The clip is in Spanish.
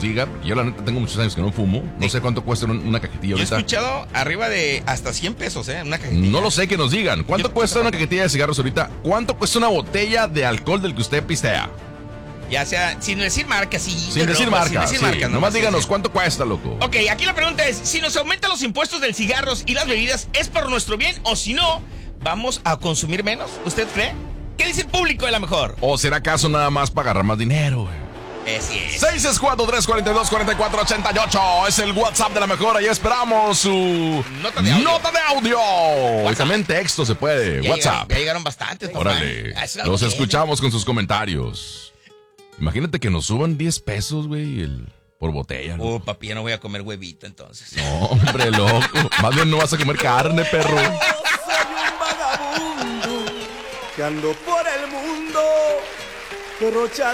nos diga. Yo la neta tengo muchos años que no fumo. No sé cuánto cuesta una cajetilla Yo he ahorita. escuchado arriba de hasta 100 pesos, una cajetilla. No lo sé, que nos digan. ¿Cuánto cuesta una cajetilla de cigarros ahorita? ¿Cuánto cuesta una botella de alcohol del que usted pistea? Ya sea, sin decir marca, sí. Sin decir marca, sí. Nomás díganos sí. cuánto cuesta, loco. Ok, aquí la pregunta es, si nos aumentan los impuestos del cigarros y las bebidas, ¿es por nuestro bien o si no, vamos a consumir menos? ¿Usted cree? ¿Qué dice el público de la mejor? ¿O será acaso nada más para agarrar más dinero, güey? Así es. 664-342-4488 es el WhatsApp de la mejor. Ahí esperamos su Nota de audio. Y también texto se puede. WhatsApp. Ya llegaron bastantes. papá. Órale. Eso es Los bien. escuchamos con sus comentarios. Imagínate que nos suban 10 pesos, güey, por botella. ¿No? Papi, ya no voy a comer huevito entonces. No, hombre, loco. Más bien no vas a comer carne, perro. Soy un vagabundo que ando por el mundo derrochando